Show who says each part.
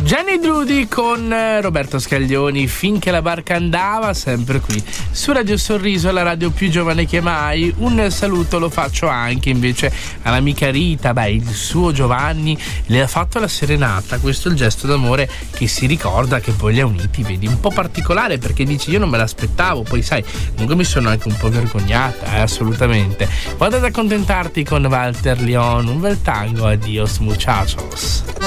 Speaker 1: Gianni Drudi con Roberto Scaglioni, Finché la barca andava, sempre qui su Radio Sorriso, la radio più giovane che mai. Un saluto lo faccio anche invece all'amica Rita. Il suo Giovanni le ha fatto la serenata, questo è il gesto d'amore che si ricorda, che poi li ha uniti, vedi, un po' particolare, perché dice io non me l'aspettavo, poi sai, comunque mi sono anche un po' vergognata, assolutamente. Vado ad accontentarti con Walter Leon, un bel tango, adios muchachos.